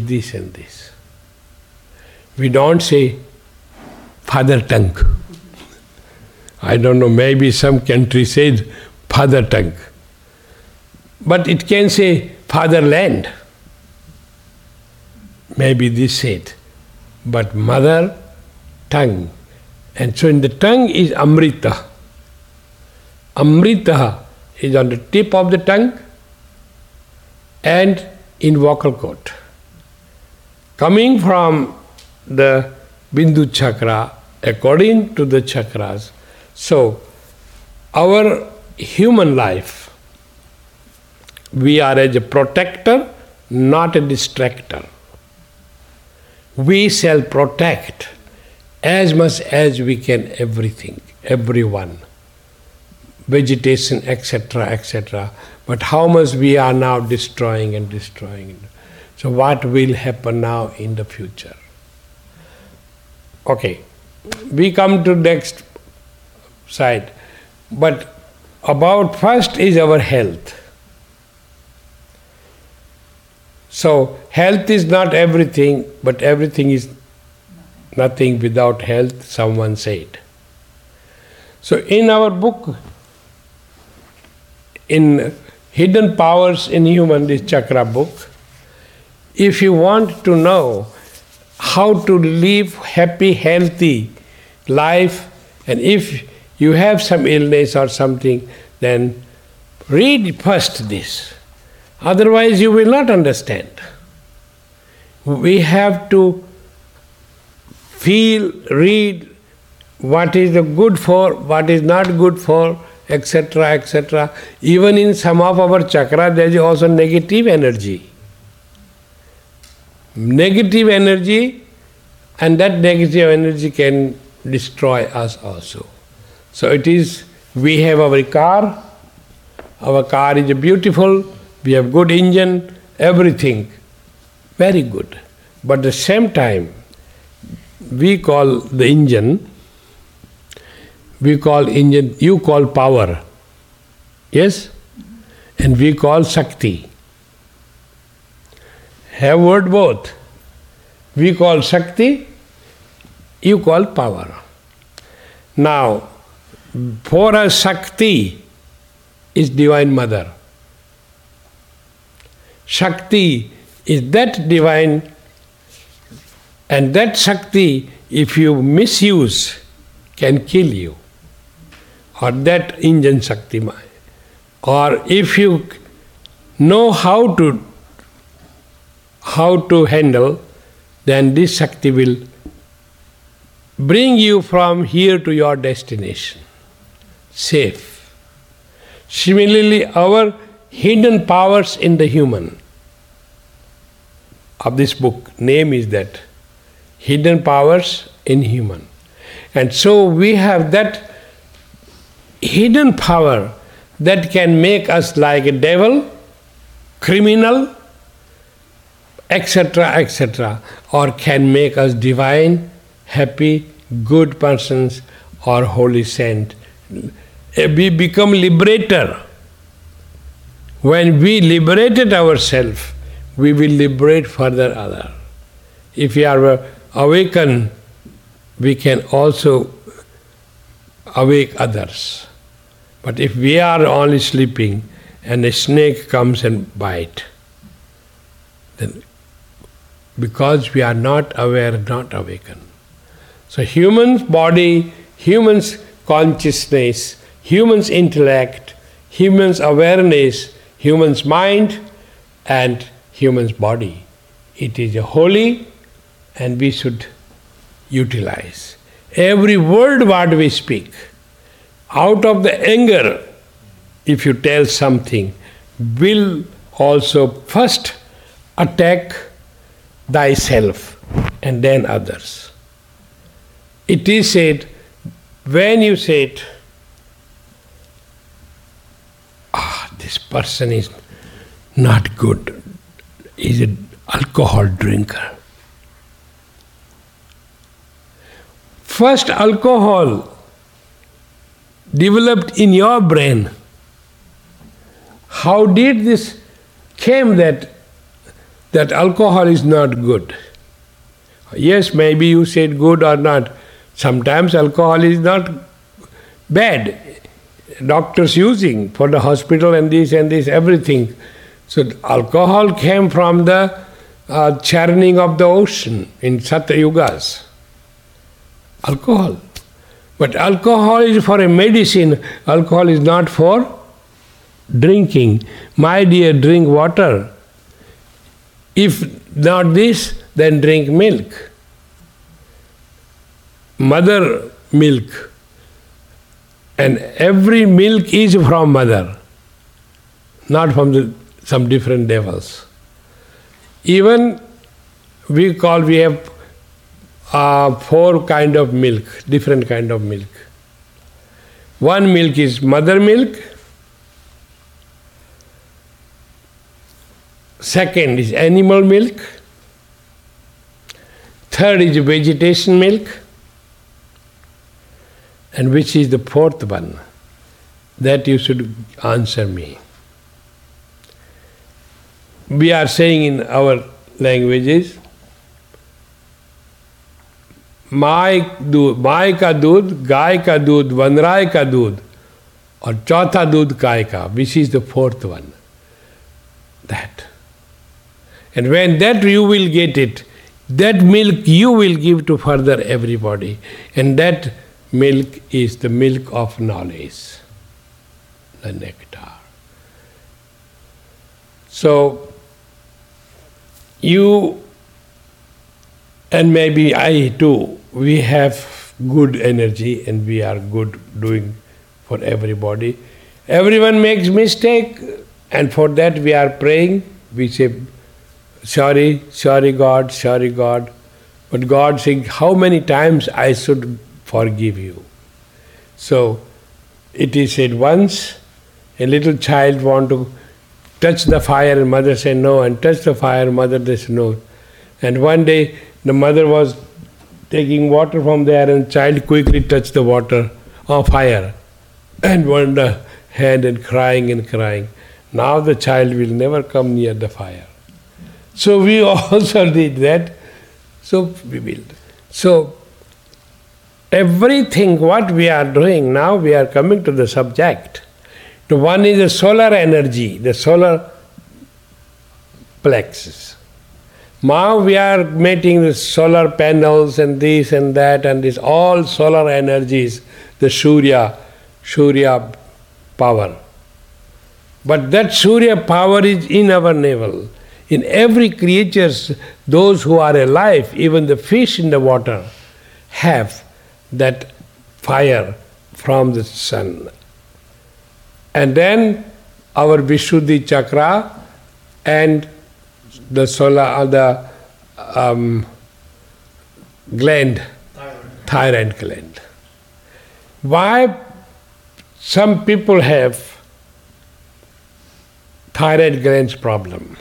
is this and this. We don't say father tongue. I don't know, maybe some country says father tongue. But it can say fatherland. Maybe this said. But mother tongue. And so in the tongue is Amrita. Amrita is on the tip of the tongue and in vocal cord. Coming from the Bindu chakra, according to the chakras. So, our human life, we are as a protector, not a distractor. We shall protect as much as we can everything, everyone, vegetation, etc., etc. But how much we are now destroying and destroying. So what will happen now in the future? Okay, we come to next side. But about first is our health. So health is not everything, but everything is nothing without health, someone said. So in our book, in Hidden Powers in Human, this chakra book, if you want to know how to live happy, healthy life, and if you have some illness or something, then read first this. Otherwise you will not understand. We have to feel, read what is the good for, what is not good for, etc., etc. Even in some of our chakra there is also negative energy. Negative energy, and that negative energy can destroy us also. So it is, we have our car is beautiful, we have good engine, everything, very good. But at the same time, we call the engine, you call power, yes? And we call Shakti. Have word both. We call Shakti, you call power. Now, for us Shakti is Divine Mother. Shakti is that divine, and that Shakti, if you misuse, can kill you. Or that engine Shakti. Or if you know how to handle, then this Shakti will bring you from here to your destination, safe. Similarly, our hidden powers in the human, of this book, name is that, Hidden Powers in Human. And so we have that hidden power that can make us like a devil, criminal, etc., etc., or can make us divine, happy, good persons, or holy saint. We become liberator. When we liberated ourselves, we will liberate further other. If we are awakened, we can also awake others. But if we are only sleeping and a snake comes and bites, then because we are not aware, not awakened. So human's body, human's consciousness, human's intellect, human's awareness, human's mind, and human's body, it is a holy, and we should utilize. Every word what we speak, out of the anger, if you tell something, will also first attack thyself and then others. It is said, when you say, this person is not good, is an alcohol drinker. First alcohol developed in your brain. How did this came that that alcohol is not good. Yes, maybe you said good or not. Sometimes alcohol is not bad. Doctors using for the hospital and this, everything. So alcohol came from the churning of the ocean in Satyugas. Alcohol. But alcohol is for a medicine. Alcohol is not for drinking. My dear, drink water. If not this, then drink milk. Mother milk. And every milk is from mother, not from some different devils. Even we have 4 kind of milk, different kind of milk. One milk is mother milk. Second is animal milk. Third is vegetation milk. And which is the 4th one? That you should answer me. We are saying in our languages, my का दूध, गाय का दूध, वनराय का दूध, और चौथा दूध गाय का, which is the 4th one. That. And when that you will get it, that milk you will give to further everybody. And that milk is the milk of knowledge, the nectar. So, you and maybe I too, we have good energy and we are good doing for everybody. Everyone makes mistake, and for that we are praying. We say, sorry, sorry God, sorry God. But God saying, how many times I should forgive you? So, it is said once, a little child want to touch the fire and mother said no, and touch the fire, mother said no. And one day the mother was taking water from there and child quickly touched the water or fire and went the hand and crying and crying. Now the child will never come near the fire. So we also did that. So we will. So everything what we are doing now, we are coming to the subject. So one is the solar energy, the solar plexus. Now we are making the solar panels and this and that and this, all solar energies, the Surya power. But that Surya power is in our navel. In every creature, those who are alive, even the fish in the water, have that fire from the sun. And then our Vishuddhi chakra and the solar, gland, thyroid gland. Why some people have thyroid glands problem?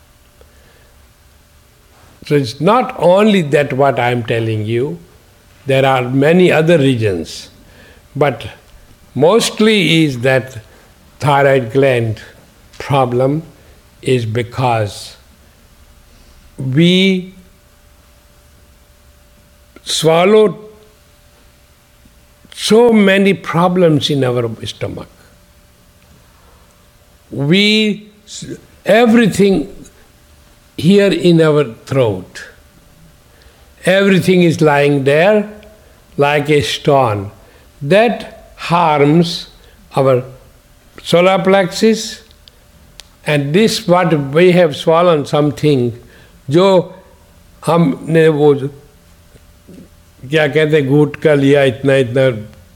So it's not only that what I am telling you, there are many other reasons, but mostly is that thyroid gland problem is because we swallowed so many problems in our stomach. Everything here in our throat, everything is lying there like a stone. That harms our solar plexus, and this what we have swallowed something, जो हमने वो क्या कहते घूट का लिया इतना इतना,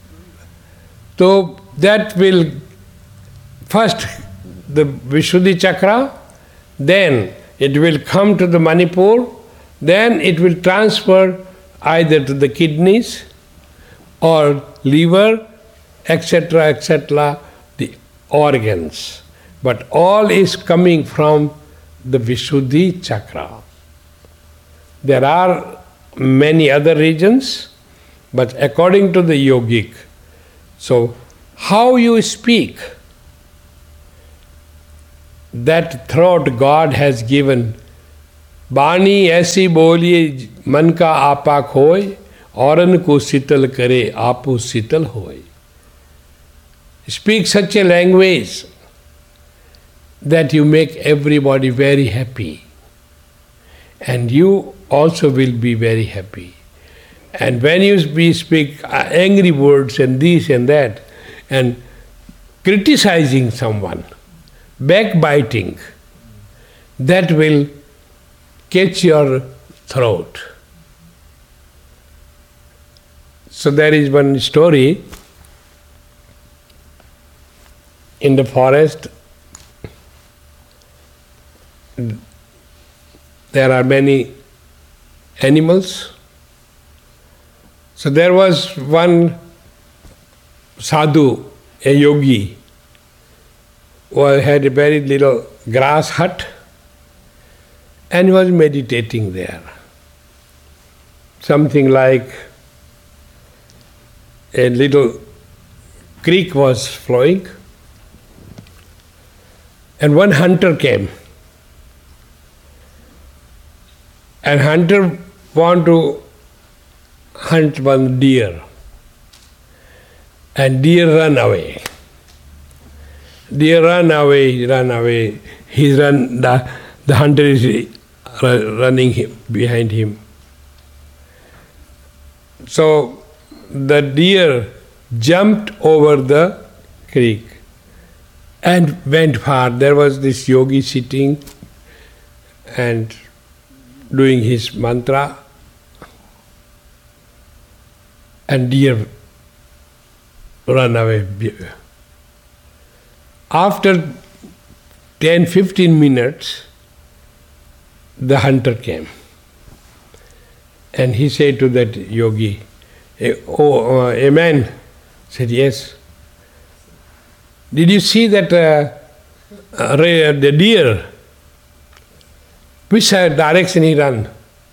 तो that will first the Vishuddhi chakra, then it will come to the Manipur, then it will transfer either to the kidneys or liver, etc., the organs. But all is coming from the Vishuddhi chakra. There are many other regions, but according to the yogic, so how you speak, that throat God has given बाणी ऐसी बोलिए मन का आपा खोए, औरन को शीतल करे आपू शीतल होए. Speak such a language that you make everybody very happy. And you also will be very happy. And when you speak angry words and this and that, and criticizing someone, backbiting, that will catch your throat. So there is one story in the forest. There are many animals. So there was one sadhu, a yogi, who had a very little grass hut and was meditating there. Something like a little creek was flowing, and one hunter came. And hunter wanted to hunt one deer, and deer ran away. Deer ran away. The hunter is running behind him. So the deer jumped over the creek and went far. There was this yogi sitting and doing his mantra, and deer ran away. After 10-15 minutes, the hunter came. And he said to that yogi, a man said, yes. Did you see that the deer? Which direction he ran?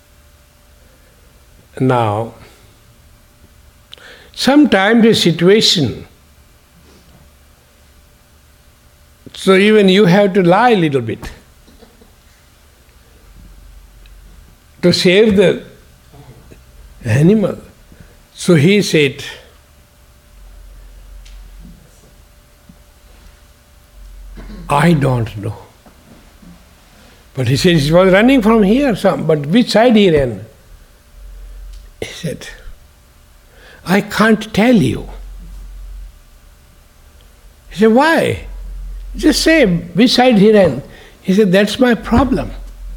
Now, sometimes a situation, so even you have to lie a little bit to save the animal. So he said, I don't know. But he said he was running from here, but which side he ran? He said, I can't tell you. He said, why? Just say which side he ran. He said, that's my problem.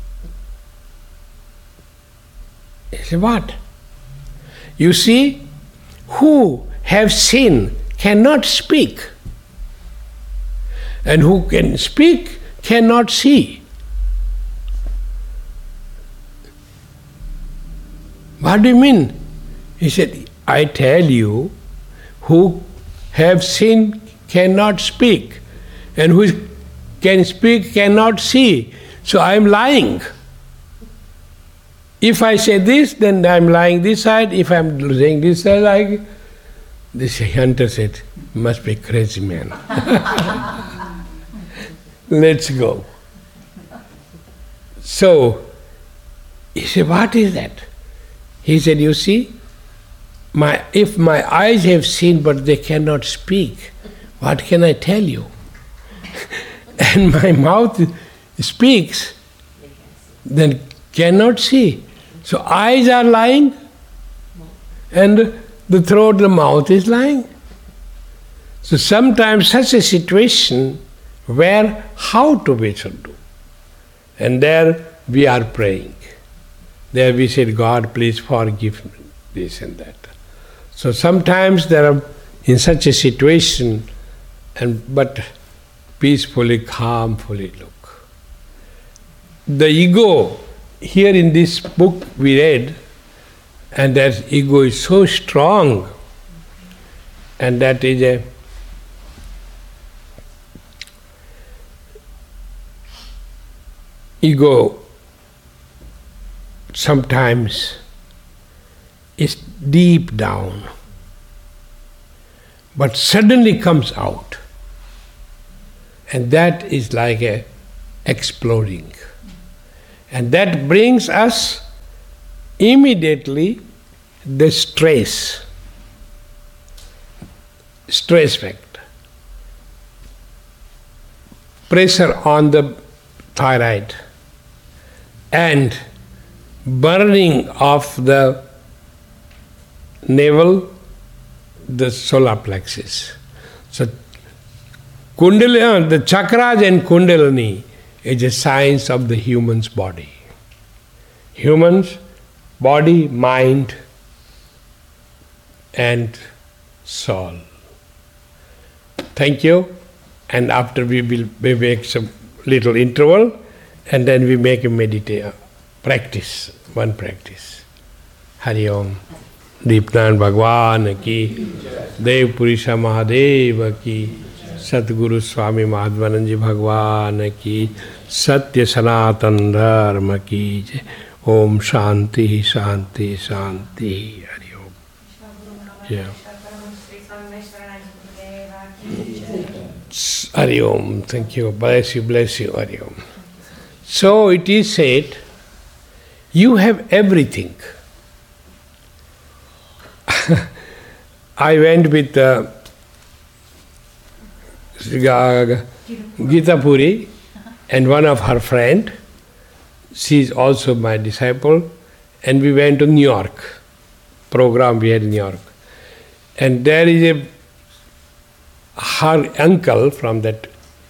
He said, what? You see, who have seen cannot speak, and who can speak cannot see. What do you mean? He said, I tell you, who have seen cannot speak, and who can speak cannot see. So I am lying. If I say this, then I am lying this side. If I am saying this side, like this hunter said, must be a crazy man. Let's go. So he said, what is that? He said, you see, if my eyes have seen but they cannot speak, what can I tell you? And my mouth speaks, then cannot see. So eyes are lying, and the throat, the mouth is lying. So sometimes such a situation where how to we should do. And there we are praying. There we said, God, please forgive me, this and that. So sometimes there are, in such a situation, but peacefully, calmly look. The ego, here in this book we read, and that ego is so strong, and that is a ego sometimes is deep down, but suddenly comes out, and that is like a exploding. And that brings us immediately the stress factor. Pressure on the thyroid and burning of the navel, the solar plexus. So Kundalini, the chakras and Kundalini is a science of the human's body. Human's body, mind and soul. Thank you. And after we make some little interval and then we make a meditation, practice, one practice. Hari Om. Deepnan Bhagwan ki, Dev Purisha Mahadeva ki, Satguru Swami Madhvananji Bhagwan ki, Satya Sanatan Dharma ki, Om Shanti Shanti Shanti. Hari Om. Yeah. Hari Om. Thank you. Bless you, bless you. Hari Om. So it is said, you have everything. I went with Gita Puri and one of her friend. She is also my disciple. And we went to New York. Program we had in New York. And there is her uncle from her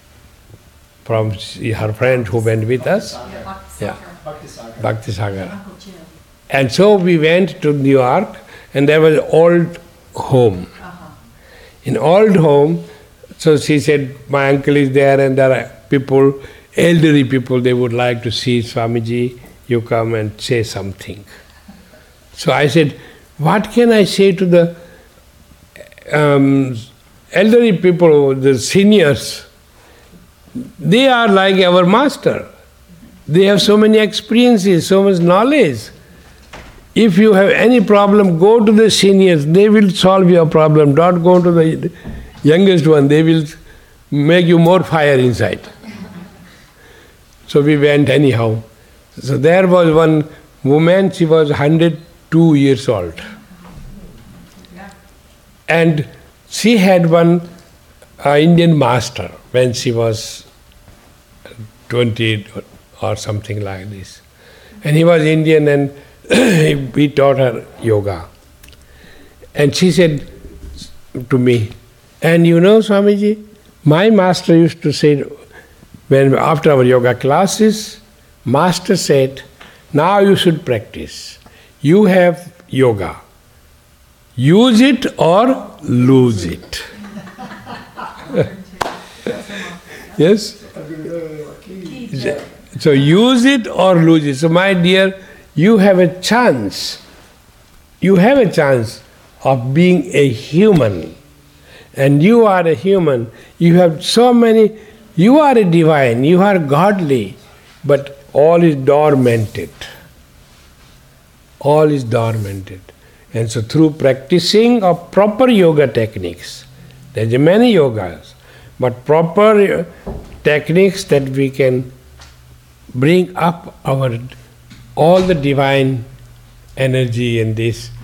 friend who went with us. Yeah, Bhakti Sagar. And so we went to New York and there was an old home. In old home, so she said, my uncle is there and there are people, elderly people, they would like to see Swamiji, you come and say something. So I said, what can I say to the elderly people, the seniors? They are like our master. They have so many experiences, so much knowledge. If you have any problem, go to the seniors, they will solve your problem. Don't go to the youngest one, they will make you more fire inside. So we went anyhow. So there was one woman, she was 102 years old. And she had one Indian master when she was 20 or something like this. And he was Indian and we taught her yoga. And she said to me, and you know, Swamiji, my master used to say, when after our yoga classes, master said, now you should practice. You have yoga. Use it or lose it. Yes? So use it or lose it. So my dear, you have a chance. You have a chance of being a human. And you are a human. You have so many, you are a divine, you are godly, but all is dormanted. All is dormanted. And so through practicing of proper yoga techniques, there are many yogas, but proper techniques that we can bring up our all the divine energy and this